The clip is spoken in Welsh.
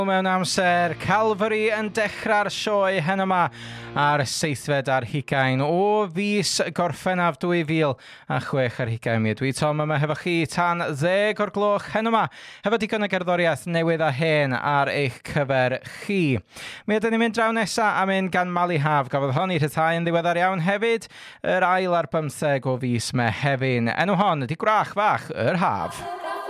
Mewn amser, Calvary yn dechrau'r sioe hen yma ar 7 ar 20 o fis Gorffennaf 2026 ar 20 mi. Dwi Tom yma hefo chi tan 10 o'r gloch hen yma hefo digon o gerddoriaeth newydd a hen ar eich cyfer chi. Mi ydyn ni'n mynd draw nesa a mynd gan Mali Haf. Gafodd hon i rhyddhau yn ddiweddar iawn hefyd yr ail ar 15 o fis Mehefin. Enw hon ydi Gwrach Fach yr Haf.